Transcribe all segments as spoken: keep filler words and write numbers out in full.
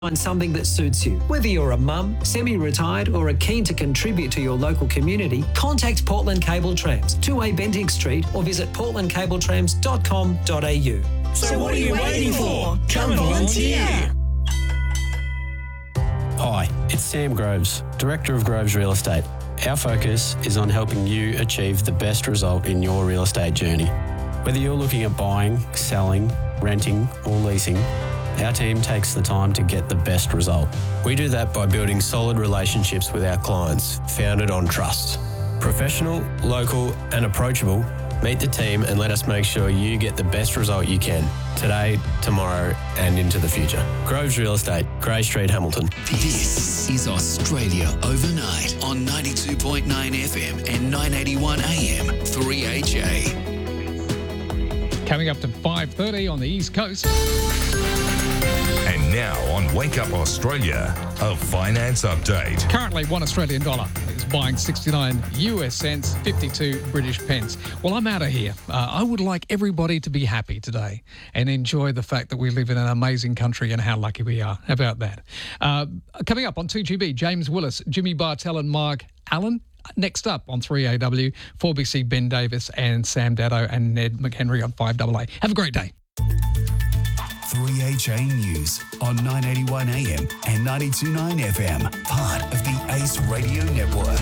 Find something that suits you. Whether you're a mum, semi-retired or are keen to contribute to your local community, contact Portland Cable Trams, two A Bentinck Street, or visit portland cable trams dot com dot a u. So what are you waiting for? Come volunteer! Hi, it's Sam Groves, Director of Groves Real Estate. Our focus is on helping you achieve the best result in your real estate journey. Whether you're looking at buying, selling, renting or leasing, our team takes the time to get the best result. We do that by building solid relationships with our clients, founded on trust. Professional, local and approachable, meet the team and let us make sure you get the best result you can, today, tomorrow and into the future. Groves Real Estate, Grey Street, Hamilton. This is Australia Overnight on ninety-two point nine F M and nine eighty-one A M, three H A. Coming up to five thirty on the East Coast. And now on Wake Up Australia, a finance update. Currently, one Australian dollar is buying sixty-nine U S cents, fifty-two British pence. Well, I'm out of here. Uh, I would like everybody to be happy today and enjoy the fact that we live in an amazing country and how lucky we are. How about that? Uh, coming up on two G B, James Willis, Jimmy Bartell and Mark Allen. Next up on three A W, four B C, Ben Davis and Sam Daddo and Ned McHenry on five A A. Have a great day. three H A News on nine eighty-one A M and ninety-two point nine F M, part of the Ace Radio Network.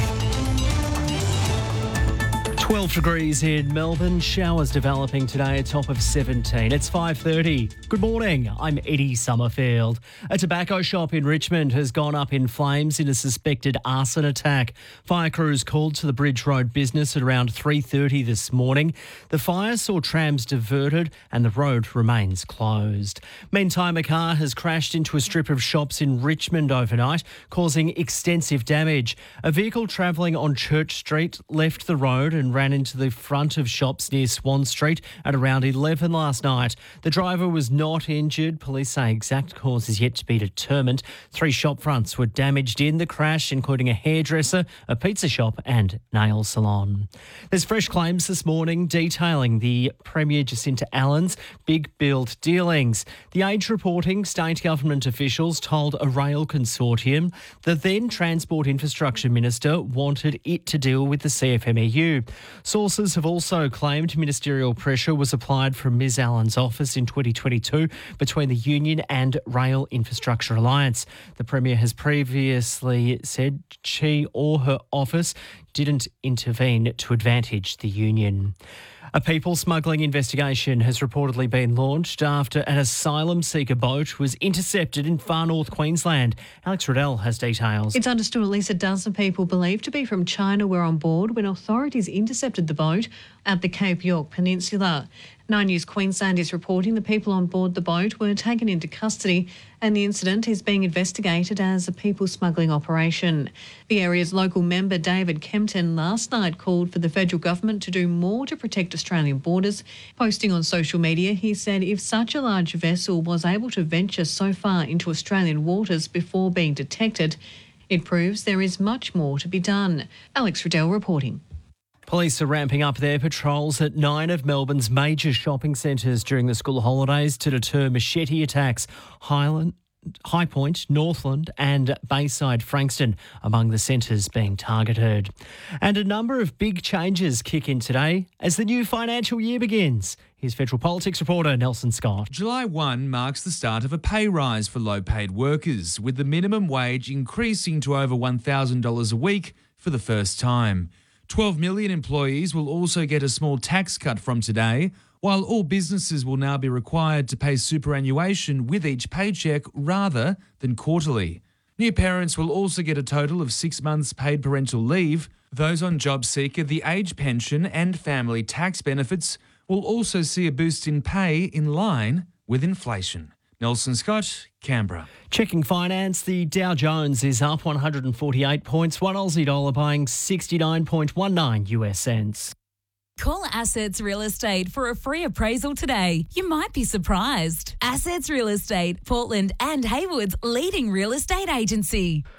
twelve degrees in Melbourne, showers developing today, a top of seventeen. It's five thirty. Good morning, I'm Eddie Summerfield. A tobacco shop in Richmond has gone up in flames in a suspected arson attack. Fire crews called to the Bridge Road business at around three thirty this morning. The fire saw trams diverted and the road remains closed. Meantime, a car has crashed into a strip of shops in Richmond overnight, causing extensive damage. A vehicle travelling on Church Street left the road and ran into the front of shops near Swan Street at around eleven last night. The driver was not injured. Police say exact cause is yet to be determined. Three shop fronts were damaged in the crash, including a hairdresser, a pizza shop and nail salon. There's fresh claims this morning detailing the Premier Jacinta Allen's big build dealings. The Age reporting state government officials told a rail consortium the then Transport Infrastructure Minister wanted it to deal with the C F M E U. Sources have also claimed ministerial pressure was applied from Miz Allen's office in twenty twenty-two between the union and Rail Infrastructure Alliance. The Premier has previously said she or her office didn't intervene to advantage the union. A people smuggling investigation has reportedly been launched after an asylum seeker boat was intercepted in far north Queensland. Alex Riddell has details. It's understood at least a dozen people believed to be from China were on board when authorities intercepted the boat at the Cape York Peninsula. Nine News Queensland is reporting the people on board the boat were taken into custody and the incident is being investigated as a people smuggling operation. The area's local member David Kempton last night called for the federal government to do more to protect Australian borders. Posting on social media, he said if such a large vessel was able to venture so far into Australian waters before being detected, it proves there is much more to be done. Alex Riddell reporting. Police are ramping up their patrols at nine of Melbourne's major shopping centres during the school holidays to deter machete attacks. Highland, High Point, Northland and Bayside Frankston among the centres being targeted. And a number of big changes kick in today as the new financial year begins. Here's Federal Politics reporter Nelson Scott. July first marks the start of a pay rise for low-paid workers, with the minimum wage increasing to over one thousand dollars a week for the first time. twelve million employees will also get a small tax cut from today, while all businesses will now be required to pay superannuation with each paycheck rather than quarterly. New parents will also get a total of six months paid parental leave. Those on JobSeeker, the age pension and family tax benefits will also see a boost in pay in line with inflation. Nelson Scott, Canberra. Checking finance, the Dow Jones is up one hundred forty-eight points, one Aussie dollar buying sixty-nine point one nine U S cents. Call Assets Real Estate for a free appraisal today. You might be surprised. Assets Real Estate, Portland and Haywood's leading real estate agency.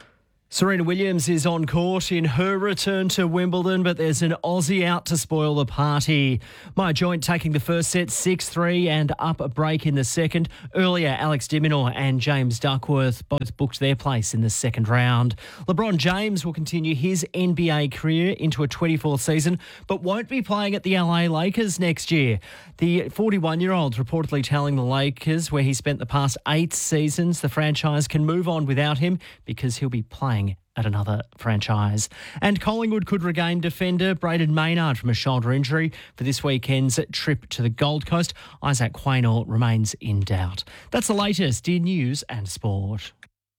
Serena Williams is on court in her return to Wimbledon, but there's an Aussie out to spoil the party. Maya Joint taking the first set six three and up a break in the second. Earlier, Alex de Minaur and James Duckworth both booked their place in the second round. LeBron James will continue his N B A career into a twenty-fourth season, but won't be playing at the L A Lakers next year. The forty-one-year-old reportedly telling the Lakers, where he spent the past eight seasons, the franchise can move on without him because he'll be playing at another franchise. And Collingwood could regain defender Braden Maynard from a shoulder injury for this weekend's trip to the Gold Coast. Isaac Quaynor remains in doubt. That's the latest in news and sport.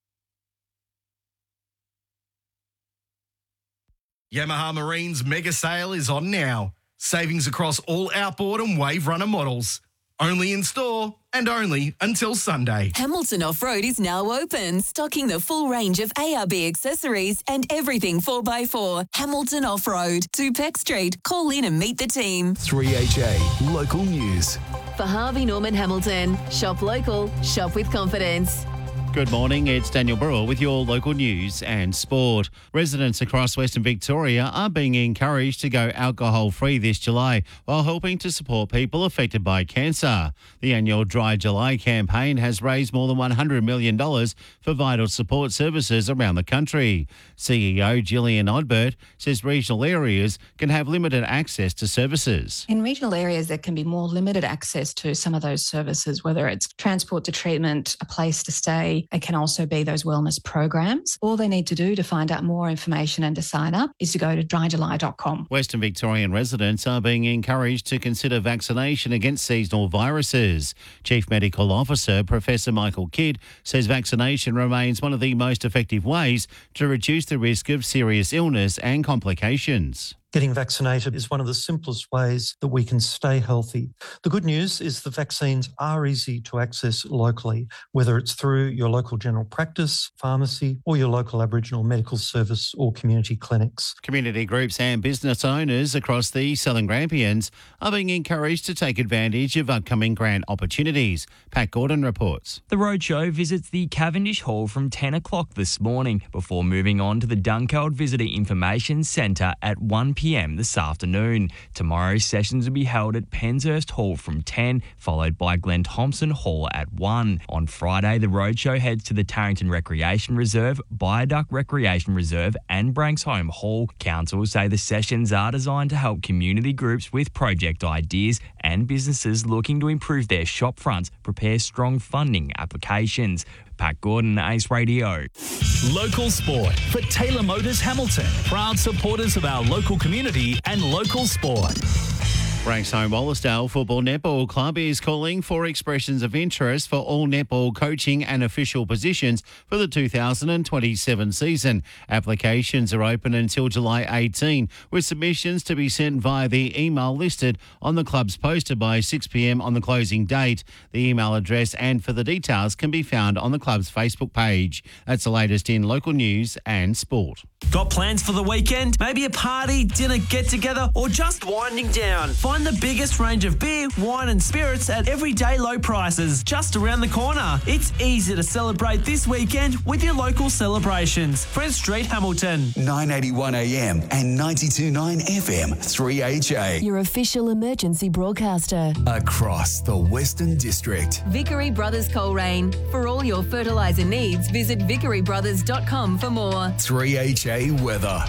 Yamaha Marine's mega sale is on now. Savings across all outboard and wave runner models. Only in store and only until Sunday. Hamilton Off-Road is now open, stocking the full range of A R B accessories and everything four by four. Hamilton Off-Road, two Peck Street. Call in and meet the team. three H A Local News. For Harvey Norman Hamilton, shop local, shop with confidence. Good morning, it's Daniel Burrell with your local news and sport. Residents across Western Victoria are being encouraged to go alcohol-free this July while helping to support people affected by cancer. The annual Dry July campaign has raised more than one hundred million dollars for vital support services around the country. C E O Gillian Odbert says regional areas can have limited access to services. In regional areas, there can be more limited access to some of those services, whether it's transport to treatment, a place to stay. It can also be those wellness programs. All they need to do to find out more information and to sign up is to go to dry july dot com. Western Victorian residents are being encouraged to consider vaccination against seasonal viruses. Chief Medical Officer Professor Michael Kidd says vaccination remains one of the most effective ways to reduce the risk of serious illness and complications. Getting vaccinated is one of the simplest ways that we can stay healthy. The good news is the vaccines are easy to access locally, whether it's through your local general practice, pharmacy, or your local Aboriginal medical service or community clinics. Community groups and business owners across the Southern Grampians are being encouraged to take advantage of upcoming grant opportunities. Pat Gordon reports. The roadshow visits the Cavendish Hall from ten o'clock this morning before moving on to the Dunkeld Visitor Information Centre at one p.m. this afternoon. Tomorrow's sessions will be held at Penshurst Hall from ten, followed by Glen Thompson Hall at one. On Friday, the roadshow heads to the Tarrington Recreation Reserve, Viaduct Recreation Reserve and Branksholme Hall. Council say the sessions are designed to help community groups with project ideas and businesses looking to improve their shop fronts prepare strong funding applications. Pat Gordon, Ace Radio. Local sport for Taylor Motors Hamilton. Proud supporters of our local community and local sport. Branksholme Wallasdale Football Netball Club is calling for expressions of interest for all netball coaching and official positions for the two thousand twenty-seven season. Applications are open until July eighteenth, with submissions to be sent via the email listed on the club's poster by six p.m. on the closing date. The email address and for the details can be found on the club's Facebook page. That's the latest in local news and sport. Got plans for the weekend? Maybe a party, dinner, get-together, or just winding down? Find the biggest range of beer, wine and spirits at everyday low prices just around the corner. It's easy to celebrate this weekend with your local celebrations. Prince Street, Hamilton. nine eighty-one A M and ninety-two point nine F M, three H A. Your official emergency broadcaster. Across the Western District. Vickery Brothers Coleraine. For all your fertiliser needs, visit vickery brothers dot com for more. three H A weather.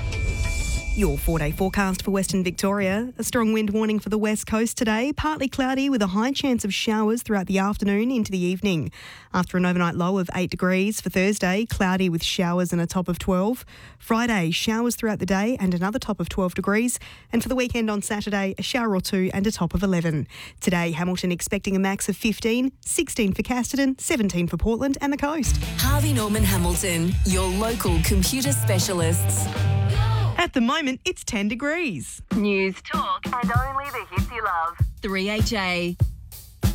Your four-day forecast for Western Victoria. A strong wind warning for the west coast today. Partly cloudy with a high chance of showers throughout the afternoon into the evening. After an overnight low of eight degrees for Thursday, cloudy with showers and a top of twelve. Friday, showers throughout the day and another top of twelve degrees. And for the weekend on Saturday, a shower or two and a top of eleven. Today, Hamilton expecting a max of fifteen, sixteen for Casterton, seventeen for Portland and the coast. Harvey Norman Hamilton, your local computer specialists. At the moment, it's ten degrees. News, talk, and only the hits you love. three H A.